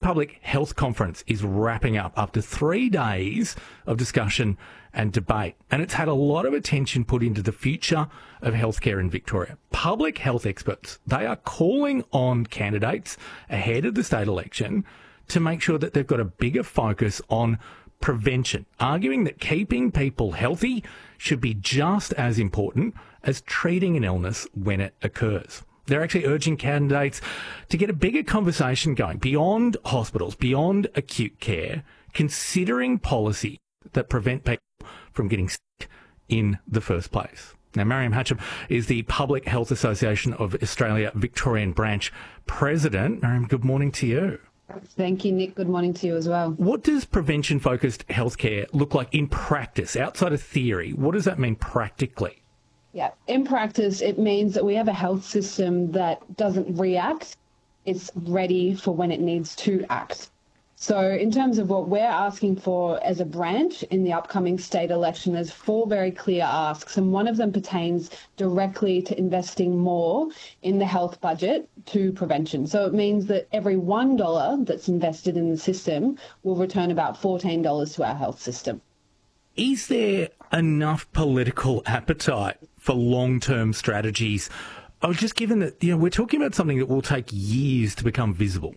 Public Health Conference is wrapping up after 3 days of discussion and debate, and it's had a lot of attention put into the future of healthcare in Victoria. Public health experts, they are calling on candidates ahead of the state election to make sure that they've got a bigger focus on prevention, arguing that keeping people healthy should be just as important as treating an illness when it occurs. They're actually urging candidates to get a bigger conversation going beyond hospitals, beyond acute care, considering policy that prevent people from getting sick in the first place. Now, Mariam Hatcham is the Public Health Association of Australia Victorian Branch President. Mariam, good morning to you. Thank you, Nick. Good morning to you as well. What does prevention-focused healthcare look like in practice, outside of theory? What does that mean practically? Yeah, in practice, it means that we have a health system that doesn't react. It's ready for when it needs to act. So in terms of what we're asking for as a branch in the upcoming state election, there's 4 very clear asks, and one of them pertains directly to investing more in the health budget to prevention. So it means that every $1 that's invested in the system will return about $14 to our health system. Is there enough political appetite for long-term strategies? Oh, just given that, we're talking about something that will take years to become visible.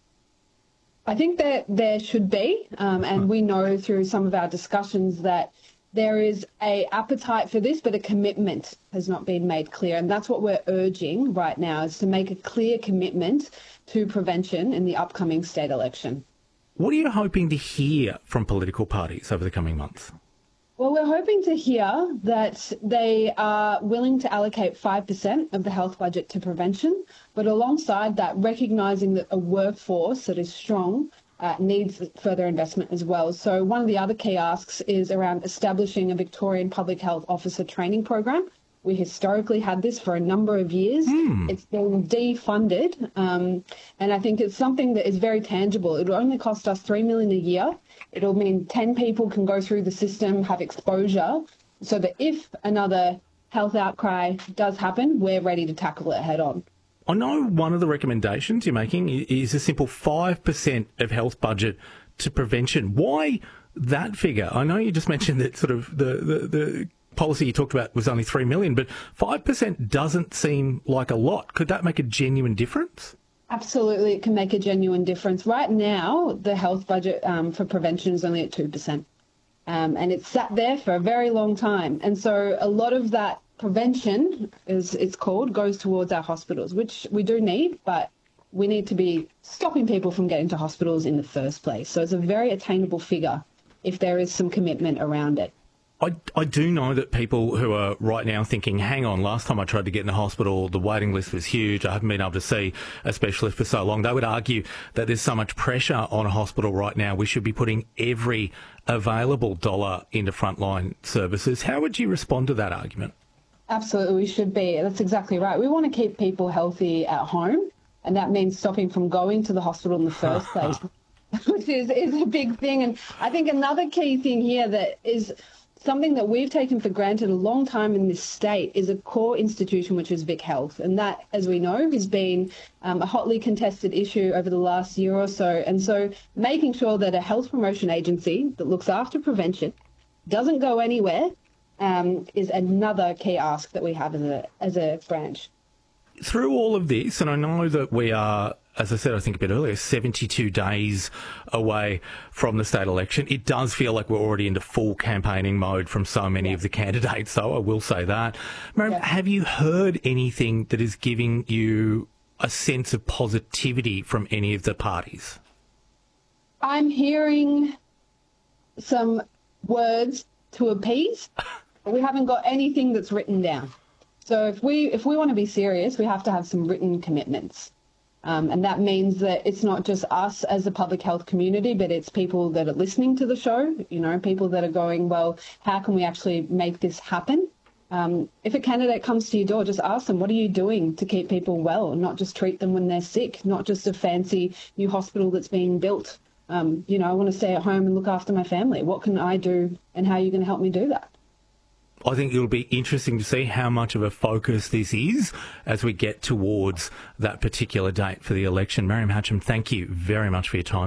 I think that there should be, and we know through some of our discussions that there is an appetite for this, but a commitment has not been made clear. And that's what we're urging right now, is to make a clear commitment to prevention in the upcoming state election. What are you hoping to hear from political parties over the coming months? Well, we're hoping to hear that they are willing to allocate 5% of the health budget to prevention, but alongside that, recognising that a workforce that is strong needs further investment as well. So one of the other key asks is around establishing a Victorian Public Health Officer training program. We historically had this for a number of years. It's been defunded, and I think it's something that is very tangible. It will only cost us $3 million a year. It'll mean 10 people can go through the system, have exposure, so that if another health outcry does happen, we're ready to tackle it head on. I know one of the recommendations you're making is a simple 5% of health budget to prevention. Why that figure? I know you just mentioned that sort of the policy you talked about was only $3 million, but 5% doesn't seem like a lot. Could that make a genuine difference? Absolutely, it can make a genuine difference. Right now, the health budget for prevention is only at 2%, and it's sat there for a very long time. And so a lot of that prevention, as it's called, goes towards our hospitals, which we do need, but we need to be stopping people from getting to hospitals in the first place. So it's a very attainable figure if there is some commitment around it. I do know that people who are right now thinking, hang on, last time I tried to get in the hospital, the waiting list was huge. I haven't been able to see a specialist for so long. They would argue that there's so much pressure on a hospital right now. We should be putting every available dollar into frontline services. How would you respond to that argument? Absolutely, we should be. That's exactly right. We want to keep people healthy at home, and that means stopping from going to the hospital in the first place, which is a big thing. And I think another key thing here that is something that we've taken for granted a long time in this state is a core institution, which is Vic Health. And that, as we know, has been a hotly contested issue over the last year or so. And so making sure that a health promotion agency that looks after prevention doesn't go anywhere is another key ask that we have as a branch. Through all of this, and I know that we are, as I said, I think a bit earlier, 72 days away from the state election. It does feel like we're already into full campaigning mode from so many of the candidates, though, I will say that. Mariam, have you heard anything that is giving you a sense of positivity from any of the parties? I'm hearing some words to appease, but we haven't got anything that's written down. So if we want to be serious, we have to have some written commitments. And that means that it's not just us as a public health community, but it's people that are listening to the show, people that are going, well, how can we actually make this happen? If a candidate comes to your door, just ask them, what are you doing to keep people well, and not just treat them when they're sick, not just a fancy new hospital that's being built. I want to stay at home and look after my family. What can I do, and how are you going to help me do that? I think it'll be interesting to see how much of a focus this is as we get towards that particular date for the election. Mariam Hatcham, thank you very much for your time.